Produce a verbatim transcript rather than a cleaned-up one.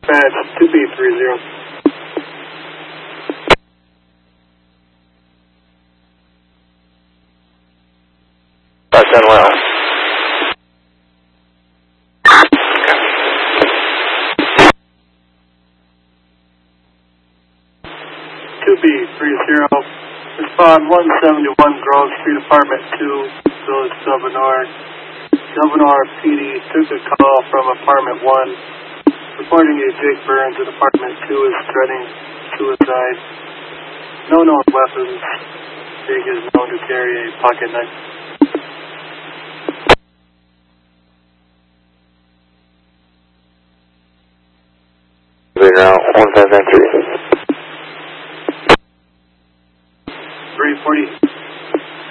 dispatch, two B three zero. That's done well. two B three zero. Respond one seventy-one Grove Street, Apartment two, Village Silvernorth. Silvernorth P D took a call from Apartment one, reporting a Jake Burns at Apartment two is threatening suicide. No known weapons. Jake is known to carry a pocket knife. Now one five nine three.